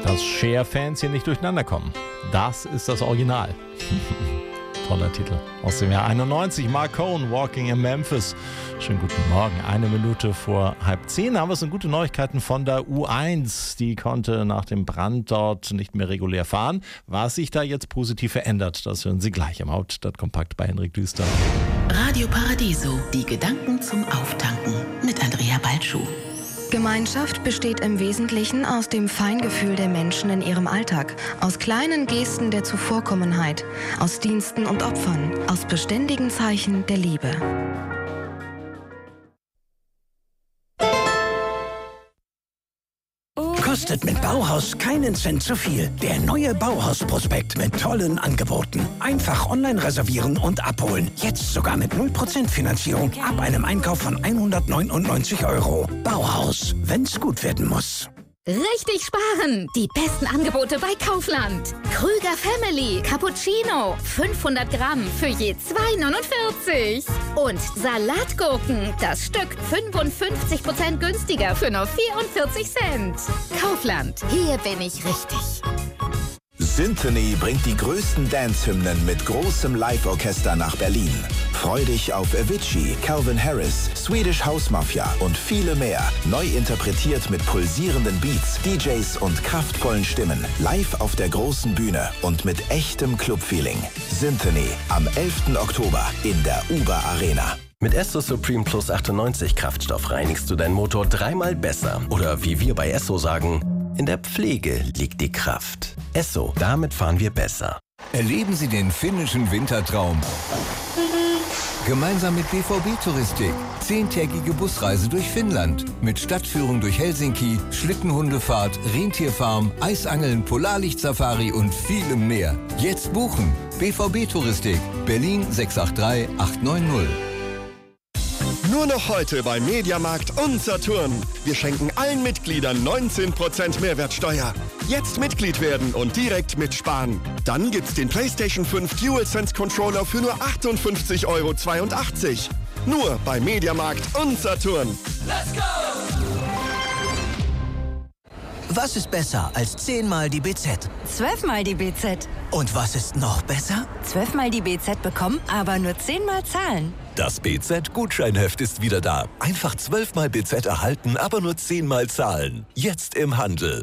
dass Cher-Fans hier nicht durcheinander kommen. Das ist das Original. Toller Titel aus dem Jahr 91. Mark Cohn, Walking in Memphis. Schönen guten Morgen. 1 Minute vor 9:30 haben wir so gute Neuigkeiten von der U1. Die konnte nach dem Brand dort nicht mehr regulär fahren. Was sich da jetzt positiv verändert, das hören Sie gleich im Hauptstadtkompakt bei Henrik Düster. Radio Paradiso, die Gedanken zum Auftanken mit Andrea Balschuh. Gemeinschaft besteht im Wesentlichen aus dem Feingefühl der Menschen in ihrem Alltag, aus kleinen Gesten der Zuvorkommenheit, aus Diensten und Opfern, aus beständigen Zeichen der Liebe. Kostet mit Bauhaus keinen Cent zu viel. Der neue Bauhaus-Prospekt mit tollen Angeboten. Einfach online reservieren und abholen. Jetzt sogar mit 0% Finanzierung ab einem Einkauf von 199 €. Bauhaus, wenn's gut werden muss. Richtig sparen! Die besten Angebote bei Kaufland. Krüger Family Cappuccino 500 Gramm für je 2,49. Und Salatgurken, das Stück 55% günstiger für nur 44 Cent. Kaufland, hier bin ich richtig. Symphony bringt die größten Dance-Hymnen mit großem Live-Orchester nach Berlin. Freu dich auf Avicii, Calvin Harris, Swedish House Mafia und viele mehr. Neu interpretiert mit pulsierenden Beats, DJs und kraftvollen Stimmen. Live auf der großen Bühne und mit echtem Club-Feeling. Symphony am 11. Oktober in der Uber Arena. Mit Esso Supreme Plus 98 Kraftstoff reinigst du deinen Motor 3-mal besser. Oder wie wir bei Esso sagen, in der Pflege liegt die Kraft. Esso, damit fahren wir besser. Erleben Sie den finnischen Wintertraum. Gemeinsam mit BVB Touristik. 10-tägige Busreise durch Finnland. Mit Stadtführung durch Helsinki, Schlittenhundefahrt, Rentierfarm, Eisangeln, Polarlichtsafari und vielem mehr. Jetzt buchen. BVB Touristik. Berlin 683 890. Nur noch heute bei Mediamarkt und Saturn. Wir schenken allen Mitgliedern 19% Mehrwertsteuer. Jetzt Mitglied werden und direkt mitsparen. Dann gibt's den PlayStation 5 DualSense Controller für nur 58,82 €. Nur bei Mediamarkt und Saturn. Let's go! Was ist besser als 10-mal die BZ? 12-mal die BZ. Und was ist noch besser? 12-mal die BZ bekommen, aber nur 10-mal zahlen. Das BZ-Gutscheinheft ist wieder da. Einfach 12-mal BZ erhalten, aber nur 10-mal zahlen. Jetzt im Handel.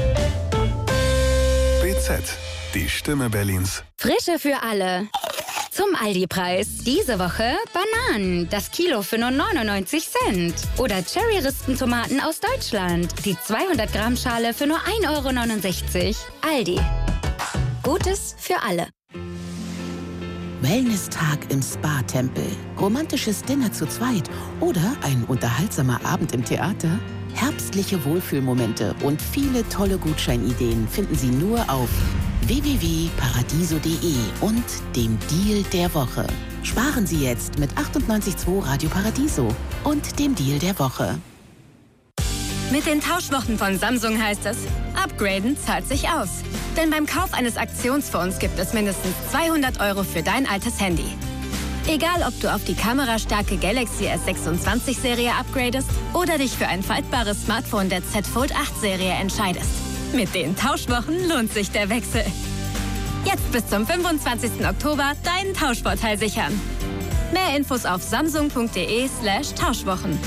BZ, die Stimme Berlins. Frische für alle. Zum Aldi-Preis. Diese Woche Bananen, das Kilo für nur 99 Cent. Oder Cherry-Rispentomaten aus Deutschland, die 200 Gramm Schale für nur 1,69 €. Aldi. Gutes für alle. Wellness-Tag im Spa-Tempel, romantisches Dinner zu zweit oder ein unterhaltsamer Abend im Theater? Herbstliche Wohlfühlmomente und viele tolle Gutscheinideen finden Sie nur auf www.paradiso.de und dem Deal der Woche. Sparen Sie jetzt mit 98,2 Radio Paradiso und dem Deal der Woche. Mit den Tauschwochen von Samsung heißt es, upgraden zahlt sich aus. Denn beim Kauf eines Aktionsfonds gibt es mindestens 200 € für dein altes Handy. Egal, ob du auf die kamerastarke Galaxy S26-Serie upgradest oder dich für ein faltbares Smartphone der Z Fold 8-Serie entscheidest. Mit den Tauschwochen lohnt sich der Wechsel. Jetzt bis zum 25. Oktober deinen Tauschvorteil sichern. Mehr Infos auf samsung.de/Tauschwochen.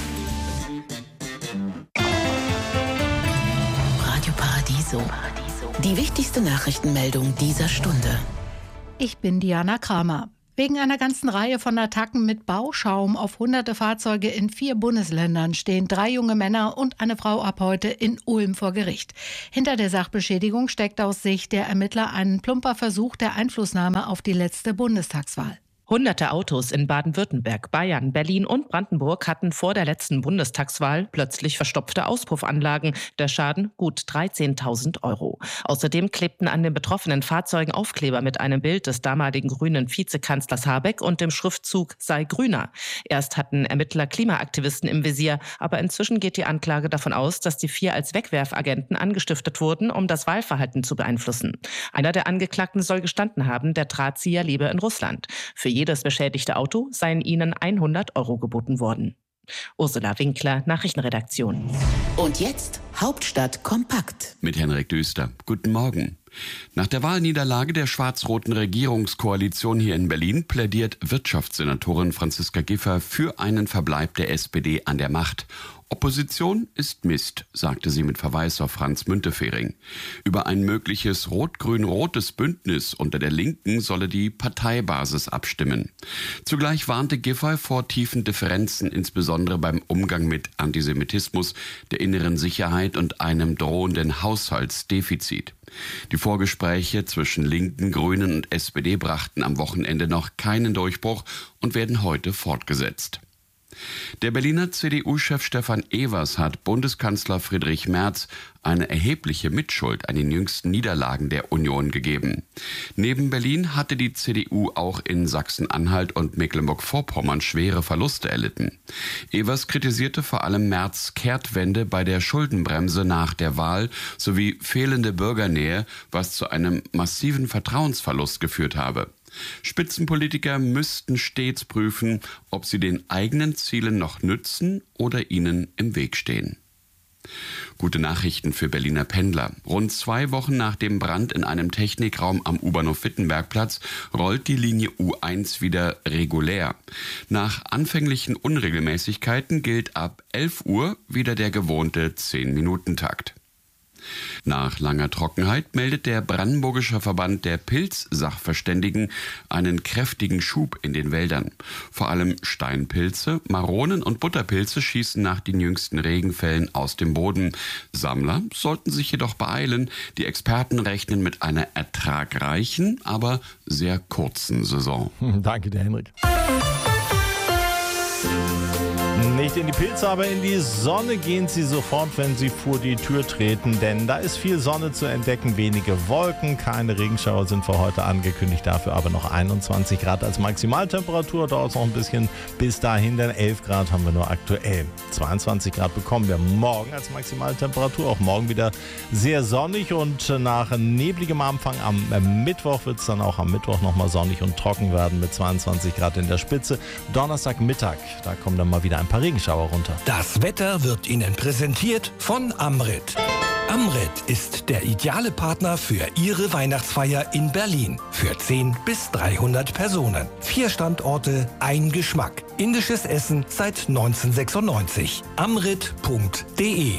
Radio Paradiso. Die wichtigste Nachrichtenmeldung dieser Stunde. Ich bin Diana Kramer. Wegen einer ganzen Reihe von Attacken mit Bauschaum auf hunderte Fahrzeuge in 4 Bundesländern stehen 3 junge Männer und eine Frau ab heute in Ulm vor Gericht. Hinter der Sachbeschädigung steckt aus Sicht der Ermittler ein plumper Versuch der Einflussnahme auf die letzte Bundestagswahl. Hunderte Autos in Baden-Württemberg, Bayern, Berlin und Brandenburg hatten vor der letzten Bundestagswahl plötzlich verstopfte Auspuffanlagen. Der Schaden gut 13.000 €. Außerdem klebten an den betroffenen Fahrzeugen Aufkleber mit einem Bild des damaligen grünen Vizekanzlers Habeck und dem Schriftzug „Sei grüner". Erst hatten Ermittler Klimaaktivisten im Visier, aber inzwischen geht die Anklage davon aus, dass die 4 als Wegwerfagenten angestiftet wurden, um das Wahlverhalten zu beeinflussen. Einer der Angeklagten soll gestanden haben, der Drahtzieher lebe in Russland. Für jedes beschädigte Auto seien ihnen 100 € geboten worden. Ursula Winkler, Nachrichtenredaktion. Und jetzt Hauptstadt kompakt. Mit Henrik Düster. Guten Morgen. Nach der Wahlniederlage der schwarz-roten Regierungskoalition hier in Berlin plädiert Wirtschaftssenatorin Franziska Giffey für einen Verbleib der SPD an der Macht. Opposition ist Mist, sagte sie mit Verweis auf Franz Müntefering. Über ein mögliches rot-grün-rotes Bündnis unter der Linken solle die Parteibasis abstimmen. Zugleich warnte Giffey vor tiefen Differenzen, insbesondere beim Umgang mit Antisemitismus, der inneren Sicherheit und einem drohenden Haushaltsdefizit. Die Vorgespräche zwischen Linken, Grünen und SPD brachten am Wochenende noch keinen Durchbruch und werden heute fortgesetzt. Der Berliner CDU-Chef Stefan Evers hat Bundeskanzler Friedrich Merz eine erhebliche Mitschuld an den jüngsten Niederlagen der Union gegeben. Neben Berlin hatte die CDU auch in Sachsen-Anhalt und Mecklenburg-Vorpommern schwere Verluste erlitten. Evers kritisierte vor allem Merz' Kehrtwende bei der Schuldenbremse nach der Wahl sowie fehlende Bürgernähe, was zu einem massiven Vertrauensverlust geführt habe. Spitzenpolitiker müssten stets prüfen, ob sie den eigenen Zielen noch nützen oder ihnen im Weg stehen. Gute Nachrichten für Berliner Pendler. Rund 2 Wochen nach dem Brand in einem Technikraum am U-Bahnhof-Wittenbergplatz rollt die Linie U1 wieder regulär. Nach anfänglichen Unregelmäßigkeiten gilt ab 11 Uhr wieder der gewohnte 10-Minuten-Takt. Nach langer Trockenheit meldet der Brandenburgische Verband der Pilzsachverständigen einen kräftigen Schub in den Wäldern. Vor allem Steinpilze, Maronen und Butterpilze schießen nach den jüngsten Regenfällen aus dem Boden. Sammler sollten sich jedoch beeilen. Die Experten rechnen mit einer ertragreichen, aber sehr kurzen Saison. Danke dir, Henrik. Nicht in die Pilze, aber in die Sonne gehen Sie sofort, wenn Sie vor die Tür treten, denn da ist viel Sonne zu entdecken, wenige Wolken, keine Regenschauer sind für heute angekündigt, dafür aber noch 21 Grad als Maximaltemperatur, dauert es noch ein bisschen bis dahin, denn 11 Grad haben wir nur aktuell. 22 Grad bekommen wir morgen als Maximaltemperatur, auch morgen wieder sehr sonnig und nach nebligem Anfang am Mittwoch wird es dann auch am Mittwoch nochmal sonnig und trocken werden mit 22 Grad in der Spitze. Donnerstagmittag, da kommen dann mal wieder ein paar Regenschauer runter. Das Wetter wird Ihnen präsentiert von Amrit. Amrit ist der ideale Partner für Ihre Weihnachtsfeier in Berlin. Für 10 bis 300 Personen. 4 Standorte, ein Geschmack. Indisches Essen seit 1996. Amrit.de.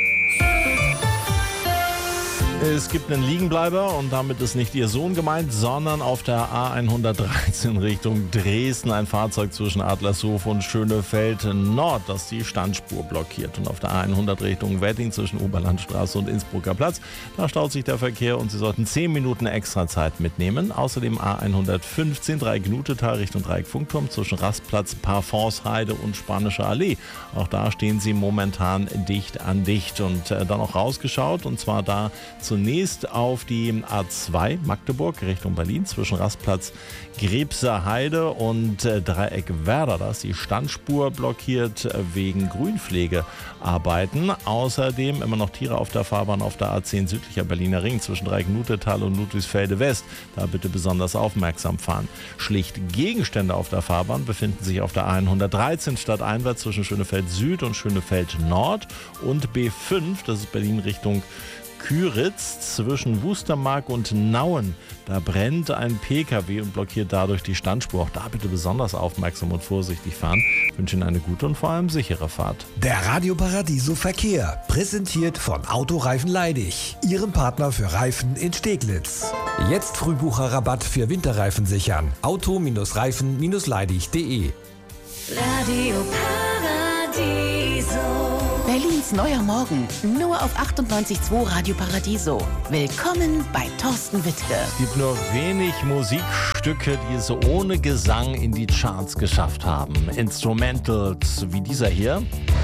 Es gibt einen Liegenbleiber und damit ist nicht Ihr Sohn gemeint, sondern auf der A113 Richtung Dresden ein Fahrzeug zwischen Adlershof und Schönefeld Nord, das die Standspur blockiert. Und auf der A100 Richtung Wedding zwischen Oberlandstraße und Innsbrucker Platz, da staut sich der Verkehr und Sie sollten 10 Minuten extra Zeit mitnehmen. Außerdem A115 Dreieck-Gnutetal Richtung Dreieck-Funkturm zwischen Rastplatz, Parfonsheide und Spanische Allee. Auch da stehen Sie momentan dicht an dicht und dann noch rausgeschaut und zwar da zunächst auf die A2 Magdeburg Richtung Berlin zwischen Rastplatz Grebser Heide und Dreieck Werder. Da ist die Standspur blockiert wegen Grünpflegearbeiten. Außerdem immer noch Tiere auf der Fahrbahn auf der A10 südlicher Berliner Ring zwischen Dreieck-Gnutetal und Ludwigsfelde West. Da bitte besonders aufmerksam fahren. Schlicht Gegenstände auf der Fahrbahn befinden sich auf der A113 stadteinwärts zwischen Schönefeld Süd und Schönefeld Nord und B5, das ist Berlin Richtung Küritz zwischen Wustermark und Nauen. Da brennt ein PKW und blockiert dadurch die Standspur. Auch da bitte besonders aufmerksam und vorsichtig fahren. Ich wünsche Ihnen eine gute und vor allem sichere Fahrt. Der Radio Paradiso Verkehr, präsentiert von Autoreifen Leidig, Ihrem Partner für Reifen in Steglitz. Jetzt Frühbucherrabatt für Winterreifen sichern. Auto-Reifen-Leidig.de. Radio Paradiso. Berlins neuer Morgen, nur auf 98.2 Radio Paradiso. Willkommen bei Thorsten Wittke. Es gibt nur wenig Musikstücke, die es ohne Gesang in die Charts geschafft haben. Instrumentals wie dieser hier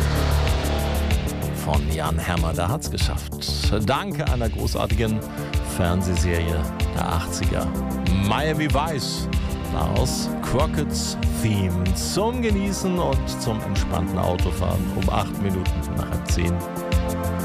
von Jan Hammer, der hat's geschafft. Dank einer großartigen Fernsehserie der 80er. Miami Vice. Aus Crockett's Theme zum Genießen und zum entspannten Autofahren um 8 Minuten nach 10.